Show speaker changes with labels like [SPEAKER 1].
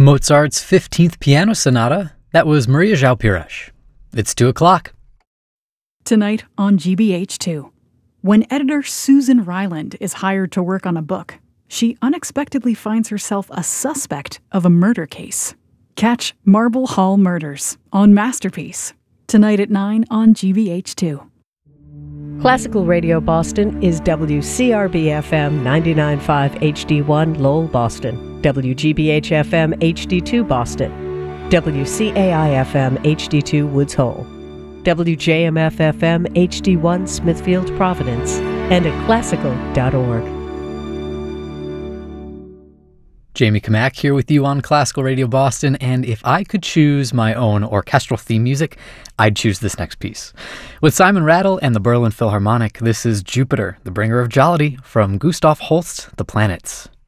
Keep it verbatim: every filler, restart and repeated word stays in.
[SPEAKER 1] Mozart's fifteenth Piano Sonata. That was Maria João Pires. It's two o'clock.
[SPEAKER 2] Tonight on G B H two. When editor Susan Ryland is hired to work on a book, she unexpectedly finds herself a suspect of a murder case. Catch Marble Hall Murders on Masterpiece. Tonight at nine on G B H two.
[SPEAKER 3] Classical Radio Boston is W C R B F M ninety-nine point five H D one Lowell, Boston, W G B H F M H D two Boston, W C A I F M H D two Woods Hole, W J M F F M H D one Smithfield, Providence, and at classical dot org.
[SPEAKER 1] Jamie Kamak here with you on Classical Radio Boston, and if I could choose my own orchestral theme music, I'd choose this next piece. With Simon Rattle and the Berlin Philharmonic, this is Jupiter, the Bringer of Jollity, from Gustav Holst's The Planets.